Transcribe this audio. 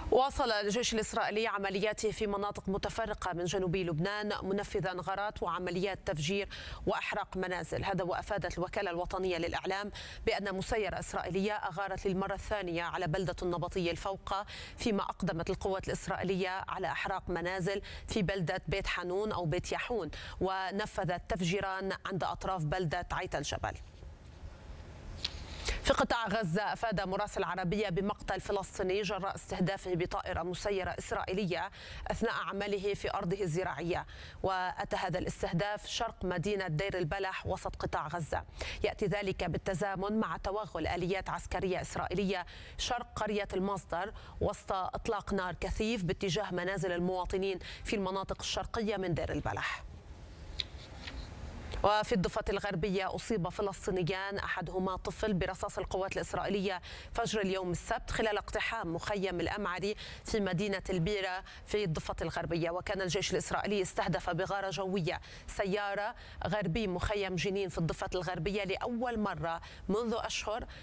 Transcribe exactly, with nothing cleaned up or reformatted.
واصل الجيش الإسرائيلي عملياته في مناطق متفرقة من جنوبي لبنان منفذا غارات وعمليات تفجير وأحرق منازل. هذا وأفادت الوكالة الوطنية للإعلام بأن مسيرة إسرائيلية أغارت للمرة الثانية على بلدة النبطية الفوقة، فيما أقدمت القوات الإسرائيلية على أحراق منازل في بلدة بيت حانون أو بيت يحون، ونفذت تفجيرا عند أطراف بلدة عيت الجبل. في قطاع غزة أفاد مراسل عربية بمقتل فلسطيني جراء استهدافه بطائرة مسيرة إسرائيلية أثناء عمله في أرضه الزراعية، وأتى هذا الاستهداف شرق مدينة دير البلح وسط قطاع غزة. يأتي ذلك بالتزامن مع توغل آليات عسكرية إسرائيلية شرق قرية المصدر وسط إطلاق نار كثيف باتجاه منازل المواطنين في المناطق الشرقية من دير البلح. وفي الضفة الغربية أصيب فلسطينيان أحدهما طفل برصاص القوات الإسرائيلية فجر اليوم السبت خلال اقتحام مخيم الأمعري في مدينة البيرة في الضفة الغربية. وكان الجيش الإسرائيلي استهدف بغارة جوية سيارة غربي مخيم جنين في الضفة الغربية لأول مرة منذ أشهر